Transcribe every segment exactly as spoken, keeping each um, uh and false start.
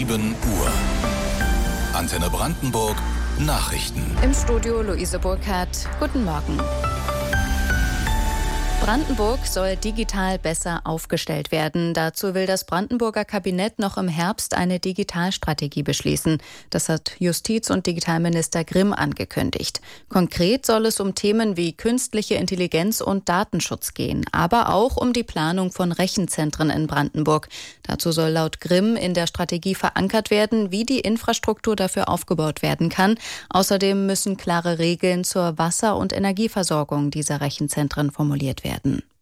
sieben Uhr. Antenne Brandenburg, Nachrichten. Im Studio Luise Burkhardt. Guten Morgen. Brandenburg soll digital besser aufgestellt werden. Dazu will das Brandenburger Kabinett noch im Herbst eine Digitalstrategie beschließen. Das hat Justiz- und Digitalminister Grimm angekündigt. Konkret soll es um Themen wie künstliche Intelligenz und Datenschutz gehen, aber auch um die Planung von Rechenzentren in Brandenburg. Dazu soll laut Grimm in der Strategie verankert werden, wie die Infrastruktur dafür aufgebaut werden kann. Außerdem müssen klare Regeln zur Wasser- und Energieversorgung dieser Rechenzentren formuliert werden.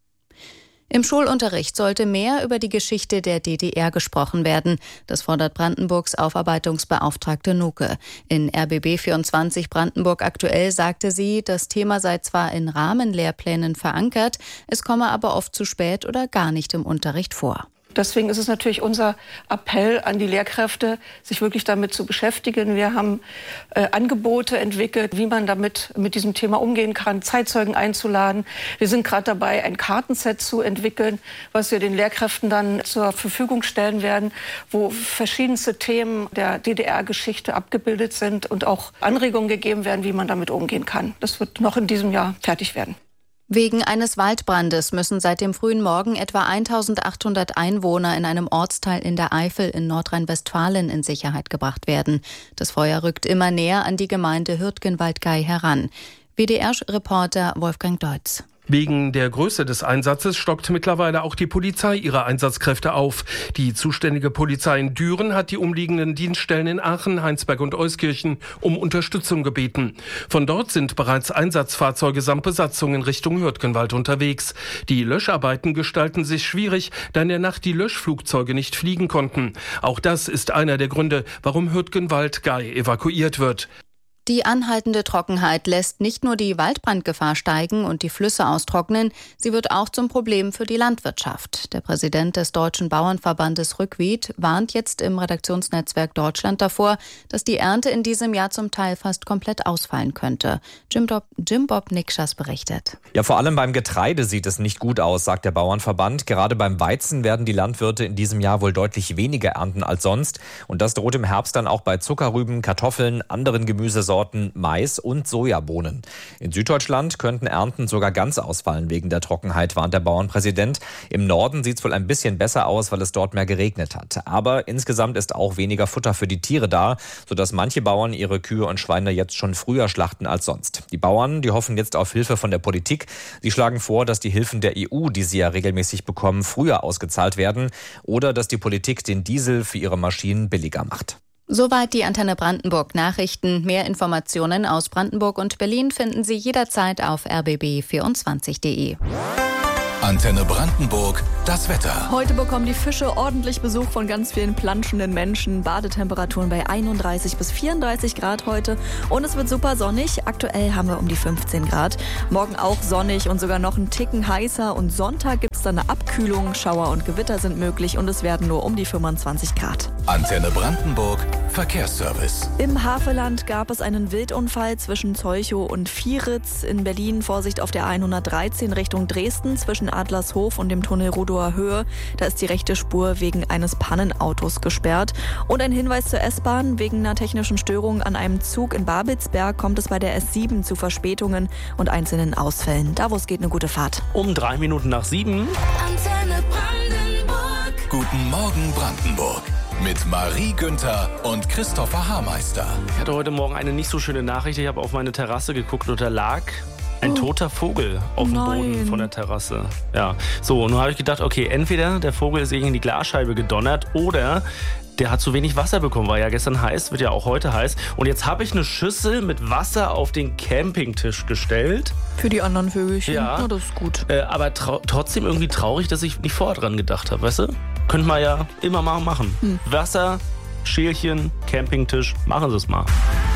Im Schulunterricht sollte mehr über die Geschichte der D D R gesprochen werden. Das fordert Brandenburgs Aufarbeitungsbeauftragte Nuke. In R B B vierundzwanzig Brandenburg aktuell sagte sie, das Thema sei zwar in Rahmenlehrplänen verankert, es komme aber oft zu spät oder gar nicht im Unterricht vor. Deswegen ist es natürlich unser Appell an die Lehrkräfte, sich wirklich damit zu beschäftigen. Wir haben äh, Angebote entwickelt, wie man damit mit diesem Thema umgehen kann, Zeitzeugen einzuladen. Wir sind gerade dabei, ein Kartenset zu entwickeln, was wir den Lehrkräften dann zur Verfügung stellen werden, wo verschiedenste Themen der D D R-Geschichte abgebildet sind und auch Anregungen gegeben werden, wie man damit umgehen kann. Das wird noch in diesem Jahr fertig werden. Wegen eines Waldbrandes müssen seit dem frühen Morgen etwa eintausendachthundert Einwohner in einem Ortsteil in der Eifel in Nordrhein-Westfalen in Sicherheit gebracht werden. Das Feuer rückt immer näher an die Gemeinde Hürtgenwaldgei heran. W D R-Reporter Wolfgang Deutz. Wegen der Größe des Einsatzes stockt mittlerweile auch die Polizei ihre Einsatzkräfte auf. Die zuständige Polizei in Düren hat die umliegenden Dienststellen in Aachen, Heinsberg und Euskirchen um Unterstützung gebeten. Von dort sind bereits Einsatzfahrzeuge samt Besatzung in Richtung Hürtgenwald unterwegs. Die Löscharbeiten gestalten sich schwierig, da in der Nacht die Löschflugzeuge nicht fliegen konnten. Auch das ist einer der Gründe, warum Hürtgenwaldgei evakuiert wird. Die anhaltende Trockenheit lässt nicht nur die Waldbrandgefahr steigen und die Flüsse austrocknen, sie wird auch zum Problem für die Landwirtschaft. Der Präsident des Deutschen Bauernverbandes Rückwied warnt jetzt im Redaktionsnetzwerk Deutschland davor, dass die Ernte in diesem Jahr zum Teil fast komplett ausfallen könnte. Jim, Bob, Jim Bob Nikschas berichtet. Ja, vor allem beim Getreide sieht es nicht gut aus, sagt der Bauernverband. Gerade beim Weizen werden die Landwirte in diesem Jahr wohl deutlich weniger ernten als sonst. Und das droht im Herbst dann auch bei Zuckerrüben, Kartoffeln, anderen Gemüsesorten, Mais und Sojabohnen. In Süddeutschland könnten Ernten sogar ganz ausfallen wegen der Trockenheit, warnt der Bauernpräsident. Im Norden sieht es wohl ein bisschen besser aus, weil es dort mehr geregnet hat. Aber insgesamt ist auch weniger Futter für die Tiere da, sodass manche Bauern ihre Kühe und Schweine jetzt schon früher schlachten als sonst. Die Bauern, die hoffen jetzt auf Hilfe von der Politik. Sie schlagen vor, dass die Hilfen der E U, die sie ja regelmäßig bekommen, früher ausgezahlt werden oder dass die Politik den Diesel für ihre Maschinen billiger macht. Soweit die Antenne Brandenburg Nachrichten. Mehr Informationen aus Brandenburg und Berlin finden Sie jederzeit auf r b b vierundzwanzig punkt d e. Antenne Brandenburg, das Wetter. Heute bekommen die Fische ordentlich Besuch von ganz vielen planschenden Menschen. Badetemperaturen bei einunddreißig bis vierunddreißig Grad heute. Und es wird super sonnig. Aktuell haben wir um die fünfzehn Grad. Morgen auch sonnig und sogar noch einen Ticken heißer. Und Sonntag gibt es dann eine Abkühlung. Schauer und Gewitter sind möglich und es werden nur um die fünfundzwanzig Grad. Antenne Brandenburg, Verkehrsservice. Im Havelland gab es einen Wildunfall zwischen Zeuchow und Vieritz. In Berlin Vorsicht auf der hundertdreizehn Richtung Dresden zwischen Adlershof und dem Tunnel Rudower Höhe. Da ist die rechte Spur wegen eines Pannenautos gesperrt. Und ein Hinweis zur S-Bahn. Wegen einer technischen Störung an einem Zug in Babelsberg kommt es bei der S sieben zu Verspätungen und einzelnen Ausfällen. Davos geht eine gute Fahrt. Um drei Minuten nach sieben. Antenne Brandenburg. Guten Morgen Brandenburg. Mit Marie Günther und Christopher Haarmeister. Ich hatte heute Morgen eine nicht so schöne Nachricht. Ich habe auf meine Terrasse geguckt und da lag ein oh. toter Vogel auf dem Nein. Boden von der Terrasse. Ja, so, und nun habe ich gedacht, okay, entweder der Vogel ist gegen die Glasscheibe gedonnert oder der hat zu wenig Wasser bekommen, war ja gestern heiß, wird ja auch heute heiß. Und jetzt habe ich eine Schüssel mit Wasser auf den Campingtisch gestellt. Für die anderen Vögelchen, ja, ja, das ist gut. Äh, aber trau- trotzdem irgendwie traurig, dass ich nicht vorher dran gedacht habe, weißt du? Könnte man ja immer mal machen. Hm. Wasser, Schälchen, Campingtisch, machen Sie es mal.